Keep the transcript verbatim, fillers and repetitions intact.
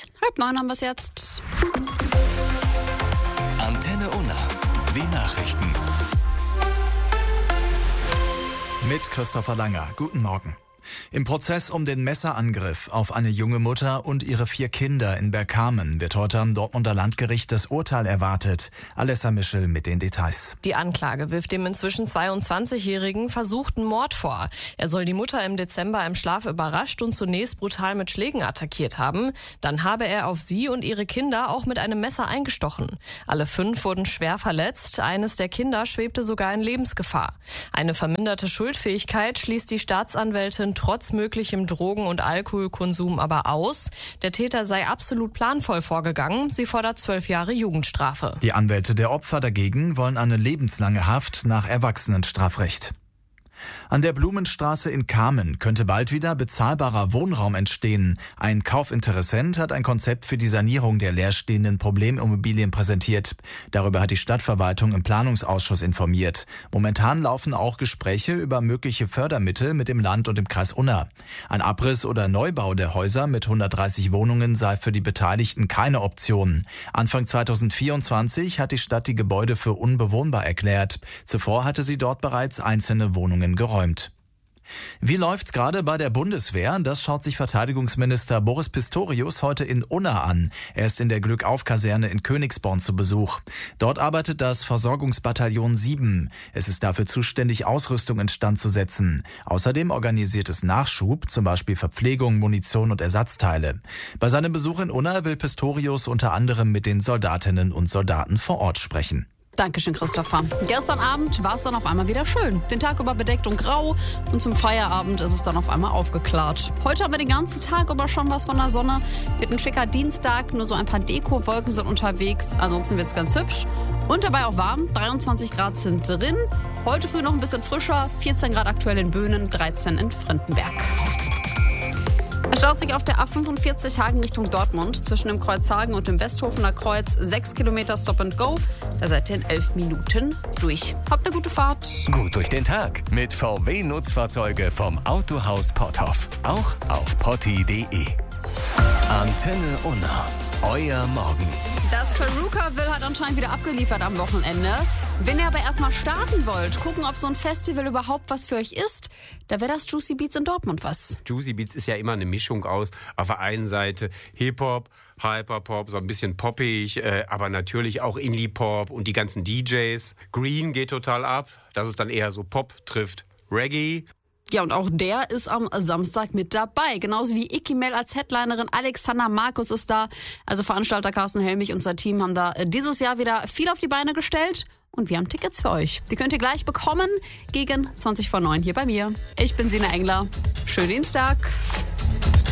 Halb neun haben wir es jetzt. Antenne Unna, die Nachrichten. Mit Christopher Langer. Guten Morgen. Im Prozess um den Messerangriff auf eine junge Mutter und ihre vier Kinder in Bergkamen wird heute am Dortmunder Landgericht das Urteil erwartet. Alessa Mischel mit den Details. Die Anklage wirft dem inzwischen zweiundzwanzigjährigen versuchten Mord vor. Er soll die Mutter im Dezember im Schlaf überrascht und zunächst brutal mit Schlägen attackiert haben. Dann habe er auf sie und ihre Kinder auch mit einem Messer eingestochen. Alle fünf wurden schwer verletzt. Eines der Kinder schwebte sogar in Lebensgefahr. Eine verminderte Schuldfähigkeit schließt die Staatsanwältin trotz möglichem Drogen- und Alkoholkonsum aber aus. Der Täter sei absolut planvoll vorgegangen. Sie fordert zwölf Jahre Jugendstrafe. Die Anwälte der Opfer dagegen wollen eine lebenslange Haft nach Erwachsenenstrafrecht. An der Blumenstraße in Kamen könnte bald wieder bezahlbarer Wohnraum entstehen. Ein Kaufinteressent hat ein Konzept für die Sanierung der leerstehenden Problemimmobilien präsentiert. Darüber hat die Stadtverwaltung im Planungsausschuss informiert. Momentan laufen auch Gespräche über mögliche Fördermittel mit dem Land und dem Kreis Unna. Ein Abriss oder Neubau der Häuser mit hundertdreißig Wohnungen sei für die Beteiligten keine Option. Anfang zweitausendvierundzwanzig hat die Stadt die Gebäude für unbewohnbar erklärt. Zuvor hatte sie dort bereits einzelne Wohnungen geräumt. Wie läuft's gerade bei der Bundeswehr? Das schaut sich Verteidigungsminister Boris Pistorius heute in Unna an. Er ist in der Glückauf-Kaserne in Königsborn zu Besuch. Dort arbeitet das Versorgungsbataillon sieben. Es ist dafür zuständig, Ausrüstung instand zu setzen. Außerdem organisiert es Nachschub, zum Beispiel Verpflegung, Munition und Ersatzteile. Bei seinem Besuch in Unna will Pistorius unter anderem mit den Soldatinnen und Soldaten vor Ort sprechen. Dankeschön, Christopher. Gestern Abend war es dann auf einmal wieder schön. Den Tag über bedeckt und grau und zum Feierabend ist es dann auf einmal aufgeklärt. Heute haben wir den ganzen Tag über schon was von der Sonne. Wird ein schicker Dienstag, nur so ein paar Dekowolken sind unterwegs. Ansonsten wird es ganz hübsch. Und dabei auch warm, dreiundzwanzig Grad sind drin. Heute früh noch ein bisschen frischer, vierzehn Grad aktuell in Böhnen, dreizehn in Frindenberg. Es staut sich auf der A fünfundvierzig Hagen Richtung Dortmund zwischen dem Kreuz Hagen und dem Westhofener Kreuz sechs Kilometer Stop and Go. Da seid ihr in elf Minuten durch. Habt eine gute Fahrt. Gut durch den Tag mit V W-Nutzfahrzeuge vom Autohaus Potthoff. Auch auf potti punkt de. Antenne Unna. Euer Morgen. Das Perukaville hat anscheinend wieder abgeliefert am Wochenende. Wenn ihr aber erstmal starten wollt, gucken, ob so ein Festival überhaupt was für euch ist, da wäre das Juicy Beats in Dortmund was. Juicy Beats ist ja immer eine Mischung aus, auf der einen Seite Hip-Hop, Hyperpop, so ein bisschen poppig, äh, aber natürlich auch Indie-Pop und die ganzen D Js. Green geht total ab, das ist dann eher so Pop trifft Reggae. Ja, und auch der ist am Samstag mit dabei. Genauso wie Icky Mel als Headlinerin. Alexander Markus ist da. Also Veranstalter Carsten Helmich und sein Team haben da dieses Jahr wieder viel auf die Beine gestellt. Und wir haben Tickets für euch. Die könnt ihr gleich bekommen gegen zwanzig vor neun hier bei mir. Ich bin Sina Engler. Schönen Dienstag.